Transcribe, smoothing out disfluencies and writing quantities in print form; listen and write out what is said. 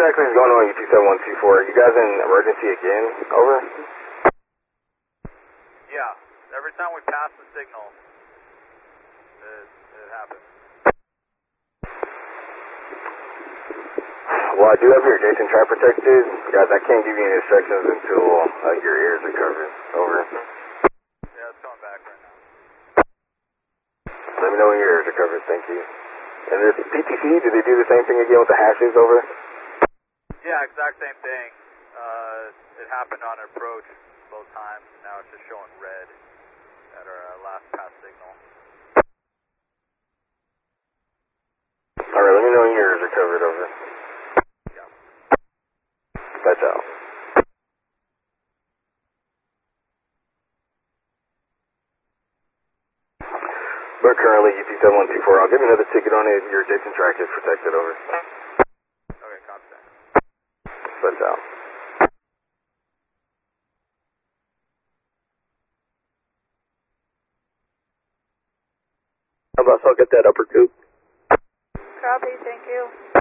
exactly is going on UT7124? You guys in emergency again? Over? Yeah. Every time we pass the signal, it happens. Well, I do have your adjacent track protected. Guys, I can't give you any instructions until your ears are covered. Over. Yeah, it's coming back right now. Let me know when your ears are covered. Thank you. And this PTC, did they do the same thing again with the hashes? Over? Yeah, exact same thing. It happened on approach both times. Now it's just showing red at our last pass signal. Alright, let me know when your ears are covered. Over. Yeah. That's out. But currently UT7124, I'll give you another ticket on it. Your adjacent track is protected. Over. Okay, copy that. That's out. How about I'll get that upper coupe? Copy, thank you.